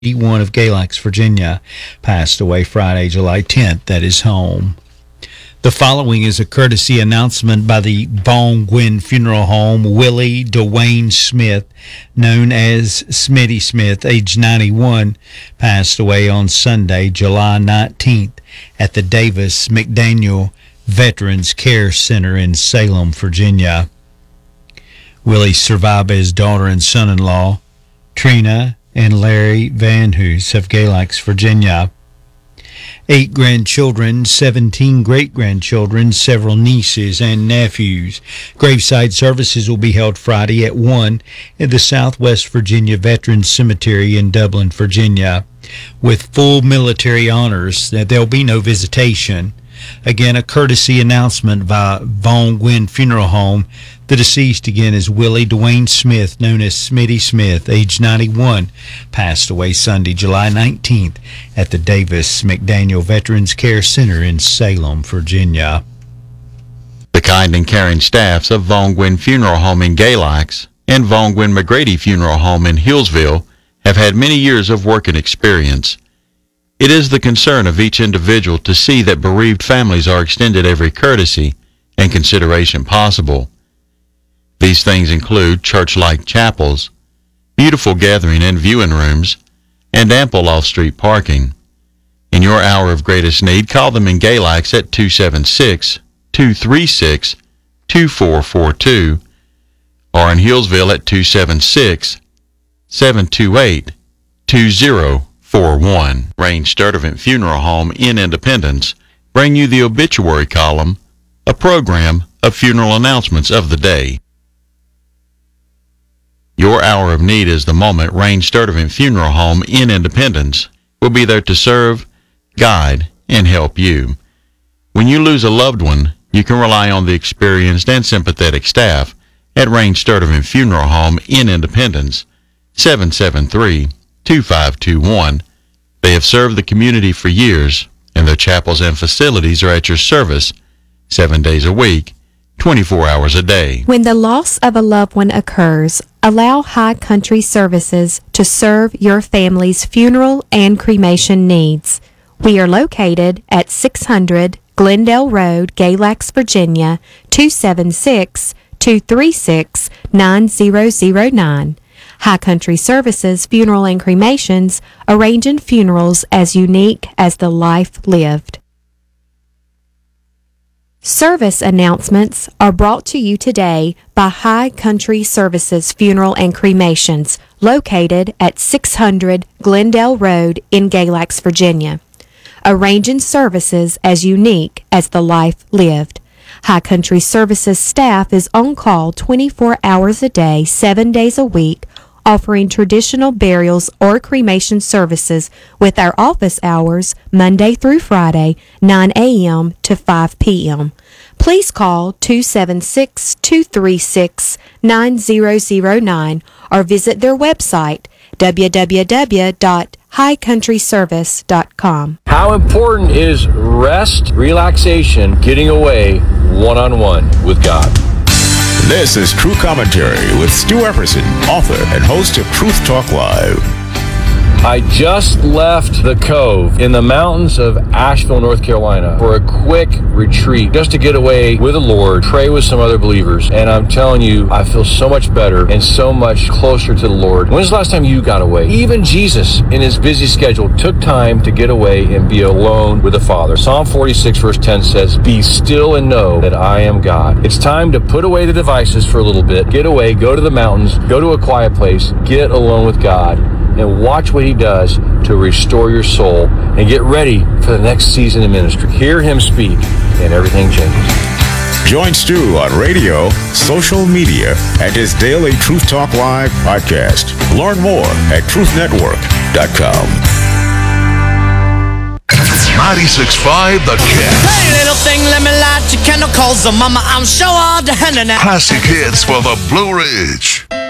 81 of Galax, Virginia, passed away Friday, July 10th at his home. The following is a courtesy announcement by the Vaughn Gwynn Funeral Home. Willie Dwayne Smith, known as Smitty Smith, age 91, passed away on Sunday, July 19th at the Davis McDaniel Veterans Care Center in Salem, Virginia. Willie survived by his daughter and son-in-law, Trina and Larry Van Hoos of Galax, Virginia. 8 grandchildren, 17 great-grandchildren, several nieces and nephews. Graveside services will be held Friday at 1 at the Southwest Virginia Veterans Cemetery in Dublin, Virginia, with full military honors. There'll be no visitation. Again, a courtesy announcement by Vaughn Gwynn Funeral Home. The deceased again is Willie Dwayne Smith, known as Smitty Smith, age 91, passed away Sunday, July 19th at the Davis McDaniel Veterans Care Center in Salem, Virginia. The kind and caring staffs of Vaughn Gwynn Funeral Home in Galax and Vaughn Gwynn McGrady Funeral Home in Hillsville have had many years of working experience. It is the concern of each individual to see that bereaved families are extended every courtesy and consideration possible. These things include church-like chapels, beautiful gathering and viewing rooms, and ample off-street parking. In your hour of greatest need, call them in Galax at 276-236-2442 or in Hillsville at 276-728-2041. Range Sturdivant Funeral Home in Independence bring you the obituary column, a program of funeral announcements of the day. Your hour of need is the moment. Range Sturdivant Funeral Home in Independence will be there to serve, guide, and help you. When you lose a loved one, you can rely on the experienced and sympathetic staff at Range Sturdivant Funeral Home in Independence, 773-2521. They have served the community for years, and their chapels and facilities are at your service 7 days a week, 24 hours a day. When the loss of a loved one occurs, allow High Country Services to serve your family's funeral and cremation needs. We are located at 600 Glendale Road, Galax, Virginia, 276-236-9009. High Country Services Funeral and Cremations, arranging funerals as unique as the life lived. Service announcements are brought to you today by High Country Services Funeral and Cremations, located at 600 Glendale Road in Galax, Virginia. Arranging services as unique as the life lived. High Country Services staff is on call 24 hours a day, 7 days a week, offering traditional burials or cremation services with our office hours Monday through Friday, 9 a.m. to 5 p.m. Please call 276-236-9009 or visit their website, www.highcountryservice.com. How important is rest, relaxation, getting away one-on-one with God? This is True Commentary with Stu Epperson, author and host of Truth Talk Live. I just left the Cove in the mountains of Asheville, North Carolina for a quick retreat just to get away with the Lord, pray with some other believers, and I'm telling you, I feel so much better and so much closer to the Lord. When's the last time you got away? Even Jesus, in his busy schedule, took time to get away and be alone with the Father. Psalm 46 verse 10 says, "Be still and know that I am God." It's time to put away the devices for a little bit, get away, go to the mountains, go to a quiet place, get alone with God, and watch what he does to restore your soul and get ready for the next season of ministry. Hear him speak and everything changes. Join Stu on radio, social media, and his daily Truth Talk Live podcast. Learn more at truthnetwork.com. 96.5 The Cat. Hey, little thing, let me light your candle, cause mama, I'm sure all the hand in that. Classic hits for the Blue Ridge.